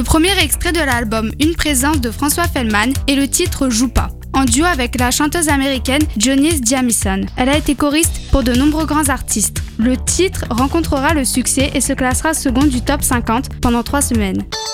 Le premier extrait de l'album Une présence de François Feldman est le titre Joue pas, en duo avec la chanteuse américaine Johnny Jamison. Elle a été choriste pour de nombreux grands artistes. Le titre rencontrera le succès et se classera second du top 50 pendant 3 semaines.